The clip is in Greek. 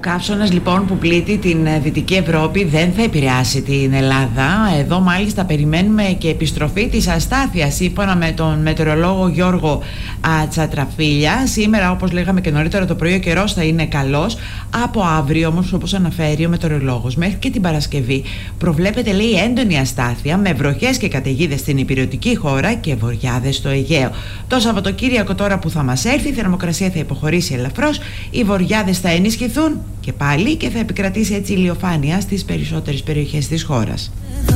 καύσωνας λοιπόν που πλήττει την Δυτική Ευρώπη δεν θα επηρεάσει την Ελλάδα. Εδώ μάλιστα περιμένουμε και επιστροφή της αστάθειας σύμφωνα με τον μετεωρολόγο Γιώργο Τσατραφίλια. Σήμερα, όπως λέγαμε και νωρίτερα το πρωί, ο καιρός θα είναι καλός. Από αύριο όμως, όπως αναφέρει ο μετεωρολόγος, μέχρι και την Παρασκευή προβλέπεται, λέει, έντονη αστάθεια με βροχές και καταιγίδες στην υπηρετική χώρα και βοριάδες στο Αιγαίο. Το Σαββατοκύριακο τώρα που θα μας έρθει, η θερμοκρασία θα υποχωρήσει ελαφρώς, οι βοριάδες θα ενισχυθούν και πάλι και θα επικρατήσει έτσι ηλιοφάνεια στις περισσότερες περιοχές της χώρας.